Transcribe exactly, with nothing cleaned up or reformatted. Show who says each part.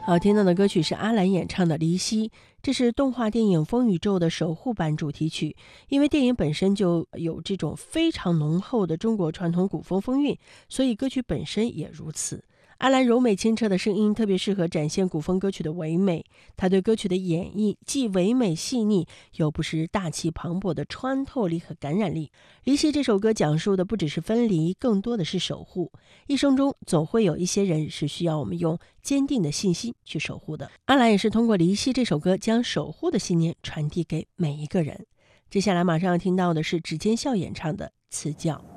Speaker 1: 好，听到的歌曲是阿兰演唱的《离析》，这是动画电影《风宇宙》的守护版主题曲。因为电影本身就有这种非常浓厚的中国传统古风风韵，所以歌曲本身也如此。阿兰柔美清澈的声音特别适合展现古风歌曲的唯美，他对歌曲的演绎既唯美细腻，又不失大气磅礴的穿透力和感染力。离析这首歌讲述的不只是分离，更多的是守护。一生中总会有一些人是需要我们用坚定的信心去守护的。阿兰也是通过离析这首歌将守护的信念传递给每一个人。接下来马上要听到的是指尖笑演唱的《辞教》。